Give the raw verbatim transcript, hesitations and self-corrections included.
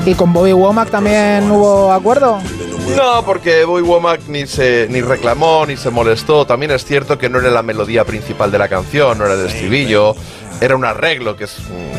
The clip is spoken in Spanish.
¿Y con Bobby Womack también hubo acuerdo? No, porque Bobby Womack ni se ni reclamó ni se molestó. También es cierto que no era la melodía principal de la canción, no era el estribillo. Era un arreglo que es